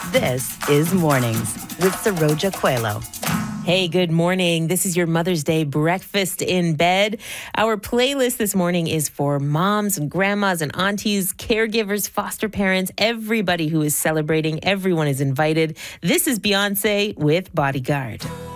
This is Mornings with Saroja Coelho. Hey, good morning. This is your Mother's Day breakfast in bed. Our playlist this morning is for moms and grandmas and aunties, caregivers, foster parents, everybody who is celebrating. Everyone is invited. This is Beyonce with Bodyguard.